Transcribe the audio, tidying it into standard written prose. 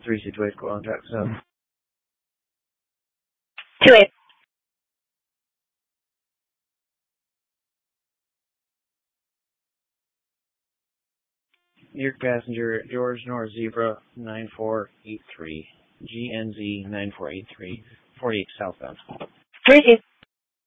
368 contact, so. 28. New York passenger, George North Zebra 9483, GNZ 9483, 48 southbound. 30.